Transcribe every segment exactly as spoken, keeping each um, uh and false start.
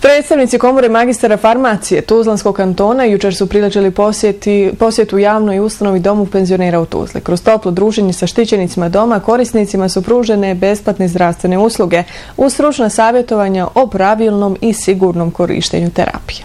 Predstavnici Komore magistara farmacije Tuzlanskog kantona jučer su prileželi posjeti, posjetu javnoj ustanovi Domu penzionera u Tuzli. Kroz toplo druženje sa štićenicima doma korisnicima su pružene besplatne zdravstvene usluge uz stručna savjetovanja o pravilnom i sigurnom korištenju terapije.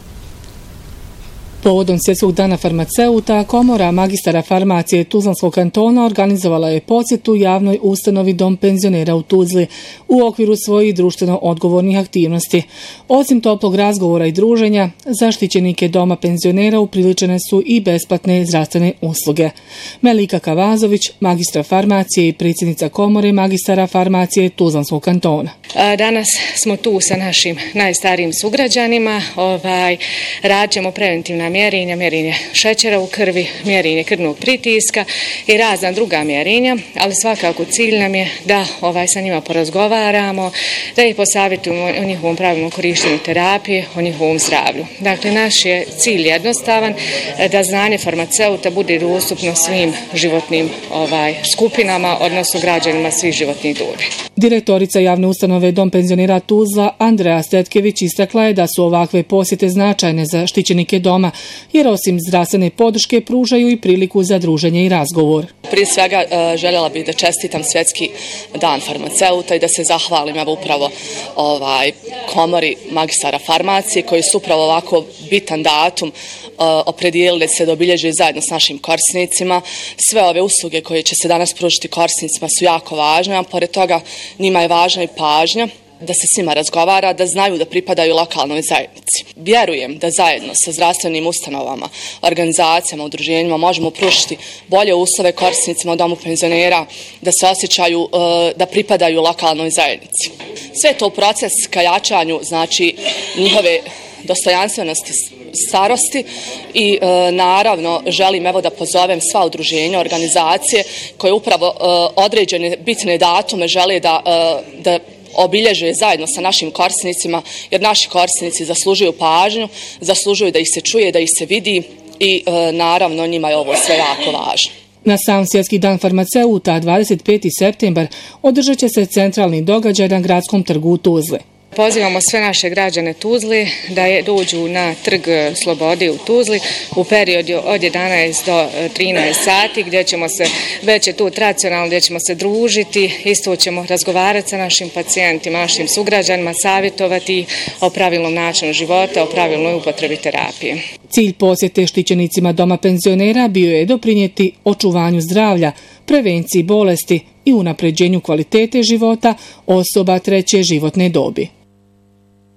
Povodom Svjetskog dana farmaceuta, Komora magistara farmacije Tuzlanskog kantona organizovala je posjetu javnoj ustanovi Dom penzionera u Tuzli u okviru svojih društveno odgovornih aktivnosti. Osim toplog razgovora i druženja, za štićenike Doma penzionera upriličene su i besplatne zdravstvene usluge. Melika Kavazović, magistra farmacije i predsjednica Komore magistara farmacije Tuzlanskog kantona. Danas smo tu sa našim najstarijim sugrađanima. Ovaj, radit ćemo preventivna mjerenja, mjerenje šećera u krvi, mjerenje krvnog pritiska i razna druga mjerenja, ali svakako cilj nam je da ovaj, sa njima porazgovaramo, da ih posavjetujemo o njihovom pravilnom korištenju terapije, o njihovom zdravlju. Dakle, naš je cilj jednostavan, da znanje farmaceuta bude dostupno svim životnim ovaj, skupinama, odnosno građanima svih životnih dobi. Direktorica javne ustanove Dom penzionera Tuzla Andreja Stetkević istakla je da su ovakve posjete značajne za štićenike doma, jer osim zdravstvene podrške pružaju i priliku za druženje i razgovor. Prije svega željela bih da čestitam Svjetski dan farmaceuta i da se zahvalim evo upravo ovaj, Komori magistara farmacije koji su upravo ovako bitan datum opredijelili se da obilježe zajedno s našim korisnicima. Sve ove usluge koje će se danas pružiti korisnicima su jako važne, a pored toga njima je važna i pažnja da se s njima razgovara, da znaju da pripadaju lokalnoj zajednici. Vjerujem da zajedno sa zdravstvenim ustanovama, organizacijama, udruženjima možemo pružiti bolje uslove korisnicima u Domu penzionera, da se osjećaju da pripadaju lokalnoj zajednici. Sve to proces ka jačanju, znači njihove dostojanstvenosti starosti i e, naravno želim evo da pozovem sva udruženja, organizacije koje upravo e, određene bitne datume žele da, e, da obilježe zajedno sa našim korisnicima, jer naši korisnici zaslužuju pažnju, zaslužuju da ih se čuje, da ih se vidi i e, naravno njima je ovo sve jako važno. Na sam Svjetski dan farmaceuta dvadeset peti septembar održat će se centralni događaj na Gradskom trgu u Tuzli. Pozivamo sve naše građane Tuzli da je, dođu na Trg Slobode u Tuzli u periodu od jedanaest do trinaest sati, gdje ćemo se, već je tu tradicionalno, gdje ćemo se družiti, isto ćemo razgovarati sa našim pacijentima, našim sugrađanima, savjetovati o pravilnom načinu života, o pravilnoj upotrebi terapije. Cilj posjete štićenicima Doma penzionera bio je doprinijeti očuvanju zdravlja, prevenciji bolesti i unapređenju kvalitete života osoba treće životne dobi.